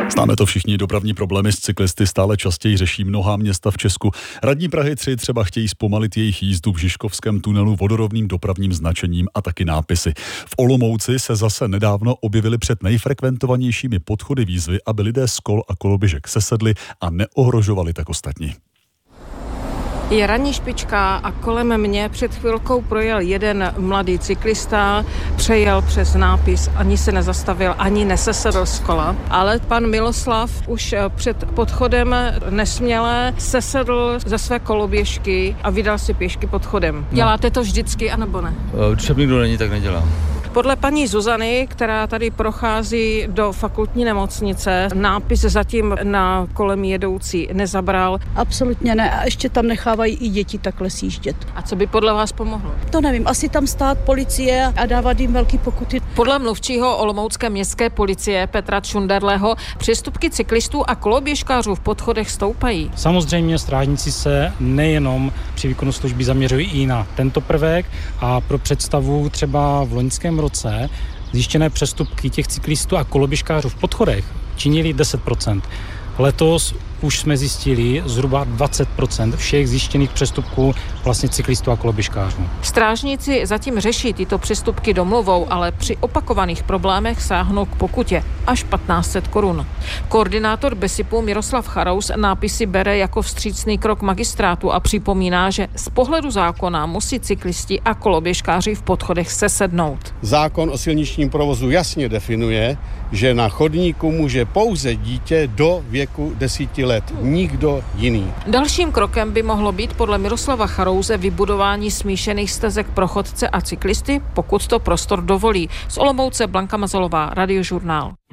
Známe to všichni, dopravní problémy s cyklisty stále častěji řeší mnohá města v Česku. Radní Prahy 3 třeba chtějí zpomalit jejich jízdu v Žižkovském tunelu vodorovným dopravním značením a taky nápisy. V Olomouci se zase nedávno objevily před nejfrekventovanějšími podchody výzvy, aby lidé z kol a koloběžek sesedli a neohrožovali tak ostatní. Je ranní špička a kolem mě před chvilkou projel jeden mladý cyklista, přejel přes nápis, ani se nezastavil, ani nesesedl z kola, ale pan Miloslav už před podchodem nesměle sesedl ze své koloběžky a vydal si pěšky podchodem. Děláte to vždycky, anebo ne? Když nikdo není, tak nedělám. Podle paní Zuzany, která tady prochází do fakultní nemocnice, nápis zatím na kolem jedoucí nezabral. Absolutně ne. A ještě tam nechávají i děti takhle sjíždět. A co by podle vás pomohlo? To nevím. Asi tam stát policie a dávat jim velký pokuty. Podle mluvčího olomoucké městské policie Petra Čunderleho přestupky cyklistů a koloběžkářů v podchodech stoupají. Samozřejmě strážníci se nejenom při výkonu služby zaměřují i na tento prvek a pro představu třeba v loňském roce zjištěné přestupky těch cyklistů a koloběžkářů v podchodech činily 10%. Letos už jsme zjistili zhruba 20% všech zjištěných přestupků vlastně cyklistů a koloběžkářů. Strážníci zatím řeší tyto přestupky domluvou, ale při opakovaných problémech sáhnou k pokutě až 1500 korun. Koordinátor BESIPu Miroslav Charous nápisy bere jako vstřícný krok magistrátu a připomíná, že z pohledu zákona musí cyklisti a koloběžkáři v podchodech sesednout. Zákon o silničním provozu jasně definuje, že na chodníku může pouze dítě do věku 10 let, nikdo jiný. Dalším krokem by mohlo být podle Miroslava Charouze vybudování smíšených stezek pro chodce a cyklisty, pokud to prostor dovolí. Z Olomouce Blanka Mazalová, Radiožurnál.